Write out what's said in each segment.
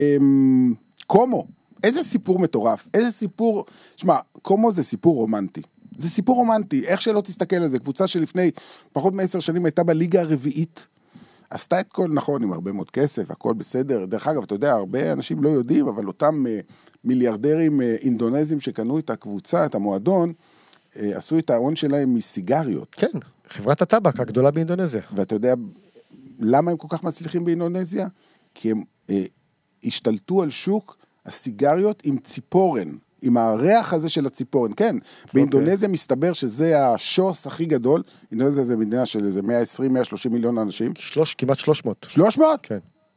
קומו, איזה סיפור מטורף, איזה סיפור, שמע, קומו זה סיפור רומנטי, זה סיפור רומנטי, איך שלא תסתכל על זה, קבוצה שלפני פחות מ10 שנים הייתה בליגה הרביעית, עשתה את כל, נכון, עם הרבה מאוד כסף, הכל בסדר, דרך אגב, אתה יודע, הרבה אנשים לא יודעים, אבל אותם מיליארדרים אינדונזים שקנו את הקבוצה, את המועדון, עשו את ההון שלהם מסיגריות. כן, חברת הטבק הגדולה באינדונזיה. ואתה יודע, למה הם כל כך מצליחים באינדונזיה? כי הם השתלטו על שוק הסיגריות עם ציפורן, עם הריח הזה של הציפורן, כן. באינדונזיה מסתבר שזה השוס הכי גדול, אינדונזיה זה מדינה של איזה 120-130 מיליון אנשים. כמעט 300. 300? כן.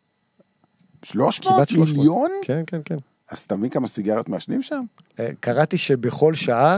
300 מיליון? כן, כן, כן. אז תמיד כמה סיגריות מעשנים שם? קראתי שבכל שעה,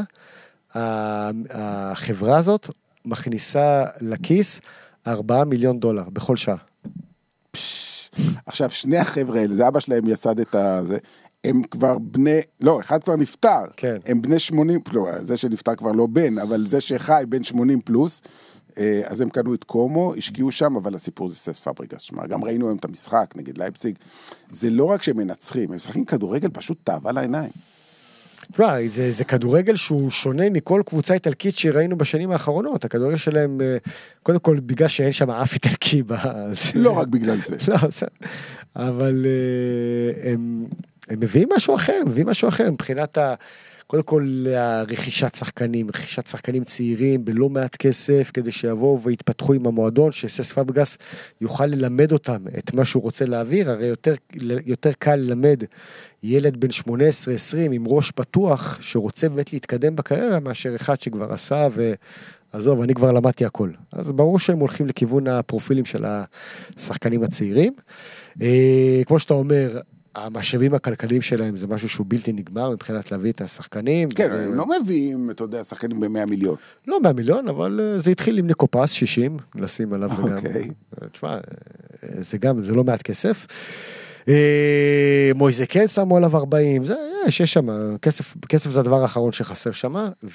החברה הזאת מכניסה לכיס $4 מיליון בכל שעה. עכשיו, שני החבר'ה האלה, זה אבא שלהם יסד את זה, הם כבר בני, לא, אחד כבר נפטר, כן. הם בני 80, לא, זה שנפטר כבר לא בן, אבל זה שחי בן 80 פלוס, אז הם קנו את קומו, השקיעו שם, אבל הסיפור זה סס פאבריקס, שמה, גם ראינו היום את המשחק נגד לייפציג, זה לא רק שהם מנצחים, הם משחקים כדורגל פשוט תאווה לעיניים. זה כדורגל שהוא שונה מכל קבוצה איטלקית שראינו בשנים האחרונות, הכדורגל שלהם, קודם כל בגלל שאין שם אף איטלקי, לא רק בגלל זה. אבל הם מביאים משהו אחר, מבחינת קודם כל רכישת שחקנים צעירים בלא מעט כסף, כדי שיבואו ויתפתחו עם המועדון, שסס פאברגס יוכל ללמד אותם את מה שהוא רוצה להעביר, הרי יותר קל ללמד ילד בן 18-20 עם ראש פתוח, שרוצה באמת להתקדם בקריירה, מאשר אחד שכבר עשה ועזוב, אני כבר למדתי הכל. אז ברור שהם הולכים לכיוון הפרופילים של השחקנים הצעירים. כמו שאתה אומר, המשאבים הכלכליים שלהם זה משהו שהוא בלתי נגמר מבחינת להביא את השחקנים. כן, הם לא מביאים, אתה יודע, שחקנים ב100 מיליון. לא 100 מיליון, אבל זה התחיל עם ניקופס 60, לשים עליו זה גם. תשמע, זה לא מעט כסף. מויזה כן שמו עליו 40, יש שם, כסף זה הדבר האחרון שחסר שם,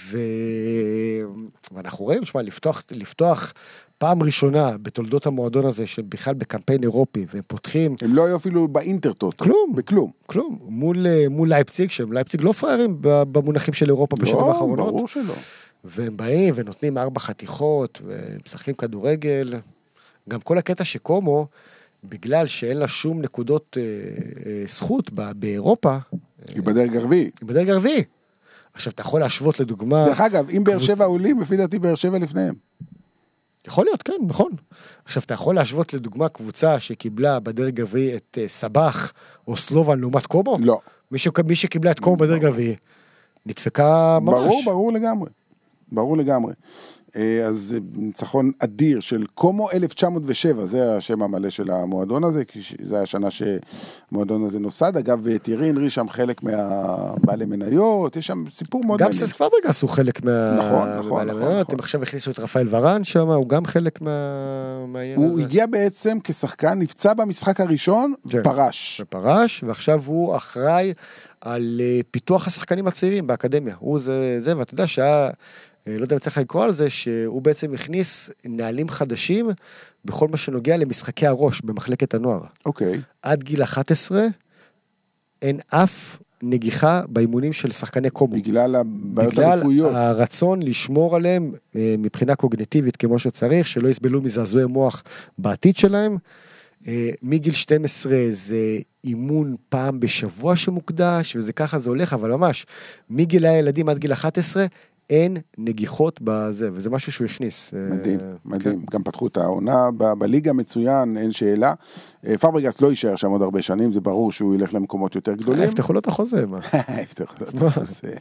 ואנחנו רואים, תשמע, לפתוח פעם ראשונה בתולדות המועדון הזה, שבכלל בקמפיין אירופי, והם פותחים... הם לא היו אפילו באינטרטוט. כלום. מול לייפציג, שהם לייפציג לא פראיירים במונחים של אירופה בשנים האחרונות. לא, ברור שלא. והם באים ונותנים 4 חתיכות, ומשחקים כדורגל. גם כל הקטע שקומו, בגלל שאין לה שום נקודות זכות באירופה... היא בדרג הרביעי. עכשיו, אתה יכול להשוות לדוגמה... דרך אגב, אם באר שבע עולים, לפי דעתי באר שבע לפניהם. יכול להיות, כן, נכון. עכשיו, אתה יכול להשוות לדוגמה קבוצה שקיבלה בדרג הרביעי את סבח או סלובן לעומת קומו? לא. מי שקיבלה את קומו בדרג הרביעי, נדפקה ממש. ברור לגמרי. אז ניצחון אדיר של קומו 1907, זה השם המלא של המועדון הזה, זה היה השנה שהמועדון הזה נוסד, אגב, תירי הנרי שם חלק מהבעלי מניות, יש שם סיפור מאוד מעניין. גם סס פאברגס הוא חלק מהבעלי מניות, הם עכשיו הכניסו את רפאל ורן שם, הוא גם חלק מהעניין הזה. הוא הגיע בעצם כשחקן, נפצע במשחק הראשון, פרש. ועכשיו הוא אחראי על פיתוח השחקנים הצעירים באקדמיה. הוא זה, ואתה יודע לא יודע אם צריך לקרוא על זה, שהוא בעצם הכניס נהלים חדשים בכל מה שנוגע למשחקי הראש במחלקת הנוער. אוקיי. עד גיל 11 אין אף נגיחה באימונים של שחקני קומו. בגלל הבעיות הרפואיות. בגלל הרצון לשמור עליהם מבחינה קוגניטיבית כמו שצריך, שלא יסבלו מזעזועי מוח בעתיד שלהם. מגיל 12 זה אימון פעם בשבוע שמוקדש, וזה ככה זה הולך, אבל ממש, מגיל הילדים עד גיל 11, אין נגיחות בזה, וזה משהו שהוא הכניס. מדהים. גם פתחו את העונה בליגה מצוין, אין שאלה. פאברגס לא יישאר שם עוד הרבה שנים, זה ברור שהוא ילך למקומות יותר גדולים. יפתחו לו את החוזה, מה? יפתחו לו את החוזה.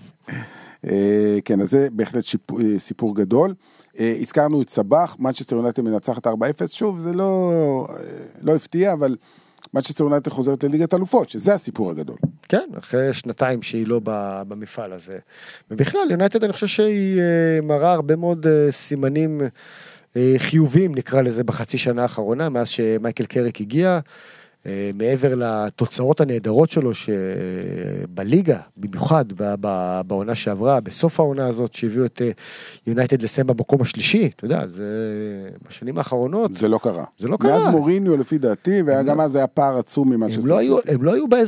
כן, אז זה בהחלט סיפור גדול. הזכרנו את סבח, מנצ'סטר יונייטד מנצחת 4-0, שוב, זה לא הפתיע, אבל מנצ'סטר יונייטד חוזרת לליגת אלופות, שזה הסיפור הגדול. כן, אחרי שנתיים שהיא לא במפעל הזה. ובכלל, יונייטד אני חושב שהיא מראה הרבה מאוד סימנים חיוביים, נקרא לזה, בחצי שנה האחרונה, מאז שמייקל קריק הגיע, מעבר לתוצאות הנהדרות שלו, שבליגה, במיוחד בעונה שעברה, בסוף העונה הזאת, שהביאו את יונייטד לסיים במקום השלישי, אתה יודע, זה בשנים האחרונות. זה לא קרה. זה לא קרה. מאז מוריניו לפי דעתי, וגם אז היה פער עצום ממה הם לא היו באזור.